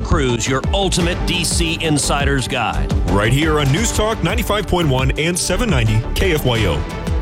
Cruz, your ultimate DC Insider's Guide. Right here on News Talk 95.1 and 790 KFYO.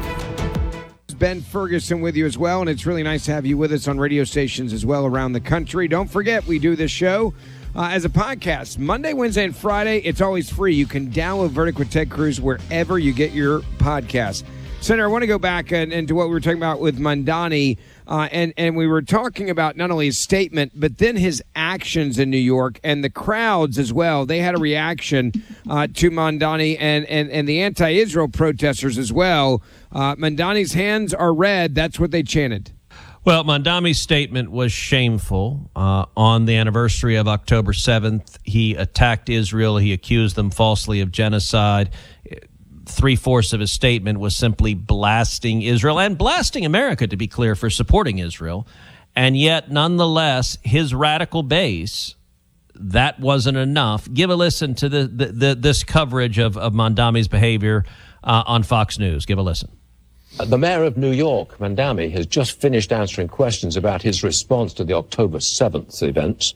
Ben Ferguson with you as well, and it's really nice to have you with us on radio stations as well around the country. Don't forget, we do this show as a podcast Monday, Wednesday, and Friday. It's always free. You can download Verdict with Ted Cruz wherever you get your podcasts. Senator, I want to go back into what we were talking about with Mamdani, and we were talking about not only his statement, but then his actions in New York and the crowds as well. They had a reaction to Mamdani and the anti-Israel protesters as well. Mamdani's hands are red. That's what they chanted. Well, Mamdani's statement was shameful. On the anniversary of October 7th, he attacked Israel. He accused them falsely of genocide. Three-fourths of his statement was simply blasting Israel and blasting America, to be clear, for supporting Israel. And yet, nonetheless, his radical base, that wasn't enough. Give a listen to this coverage of Mamdani's behavior on Fox News. Give a listen. The mayor of New York, Mamdani, has just finished answering questions about his response to the October 7th events,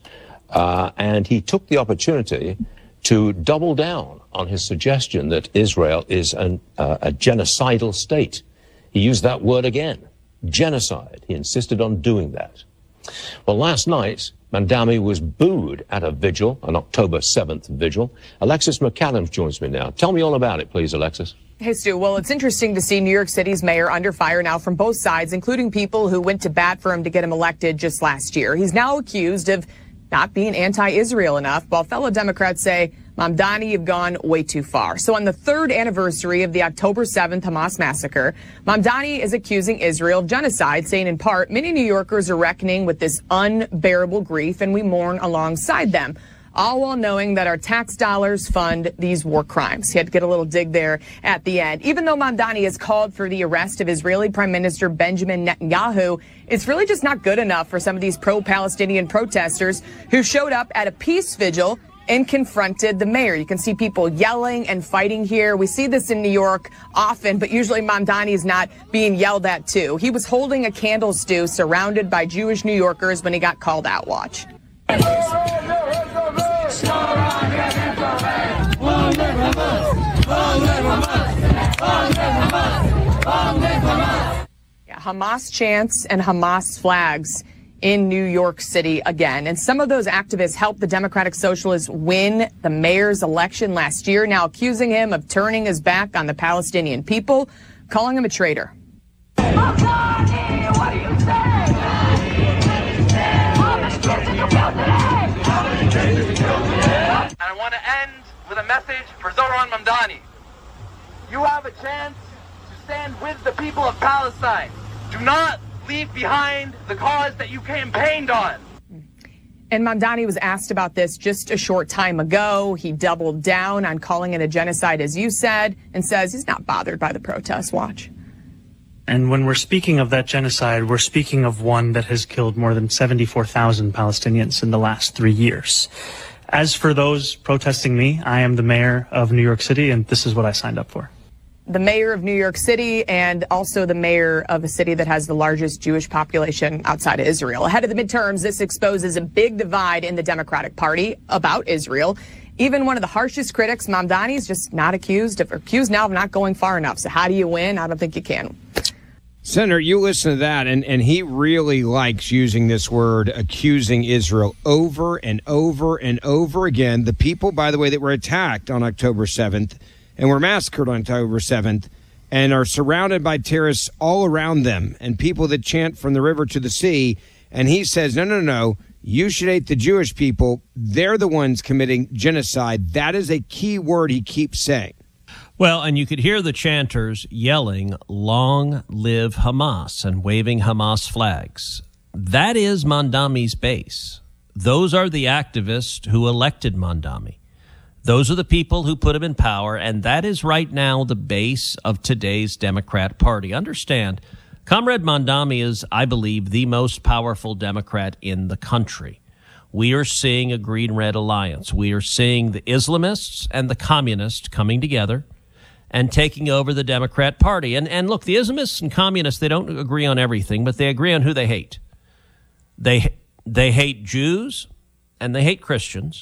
and he took the opportunity to double down on his suggestion that Israel is a genocidal state. He used that word again, genocide. He insisted on doing that. Well, last night, Mamdani was booed at a vigil, an October 7th vigil. Alexis McCallum joins me now. Tell me all about it, please, Alexis. Hey, Stu. Well, it's interesting to see New York City's mayor under fire now from both sides, including people who went to bat for him to get him elected just last year. He's now accused of not being anti-Israel enough, while fellow Democrats say, Mamdani, you've gone way too far. So on the third anniversary of the October 7th Hamas massacre, Mamdani is accusing Israel of genocide, saying in part, many New Yorkers are reckoning with this unbearable grief, and we mourn alongside them, all while knowing that our tax dollars fund these war crimes. He had to get a little dig there at the end. Even though Mamdani has called for the arrest of Israeli Prime Minister Benjamin Netanyahu, it's really just not good enough for some of these pro-Palestinian protesters who showed up at a peace vigil and confronted the mayor. You can see people yelling and fighting here. We see this in New York often, but usually Mamdani is not being yelled at too. He was holding a candle, Stu, surrounded by Jewish New Yorkers when he got called out. Watch. Hamas chants and Hamas flags in New York City again. And some of those activists helped the Democratic Socialists win the mayor's election last year, now accusing him of turning his back on the Palestinian people, calling him a traitor. And I want to end with a message for Zoran Mamdani. You have a chance to stand with the people of Palestine. Do not leave behind the cause that you campaigned on. And Mamdani was asked about this just a short time ago. He doubled down on calling it a genocide, as you said, and says he's not bothered by the protests. Watch. And when we're speaking of that genocide, we're speaking of one that has killed more than 74,000 Palestinians in the last 3 years. As for those protesting me, I am the mayor of New York City, and this is what I signed up for. The mayor of New York City and also the mayor of a city that has the largest Jewish population outside of Israel. Ahead of the midterms, this exposes a big divide in the Democratic Party about Israel. Even one of the harshest critics, Mamdani, is just not accused now of not going far enough. So how do you win? I don't think you can. Senator, you listen to that, and he really likes using this word, accusing Israel, over and over and over again. The people, by the way, that were attacked on October 7th and were massacred on October 7th and are surrounded by terrorists all around them and people that chant from the river to the sea. And he says, no, you should hate the Jewish people. They're the ones committing genocide. That is a key word he keeps saying. Well, and you could hear the chanters yelling, "Long live Hamas," and waving Hamas flags. That is Mamdani's base. Those are the activists who elected Mamdani. Those are the people who put him in power, and that is right now the base of today's Democrat Party. Understand, Comrade Mamdani is, I believe, the most powerful Democrat in the country. We are seeing a green-red alliance. We are seeing the Islamists and the communists coming together and taking over the Democrat Party. And look, the Islamists and communists, they don't agree on everything, but they agree on who they hate. They hate Jews and they hate Christians.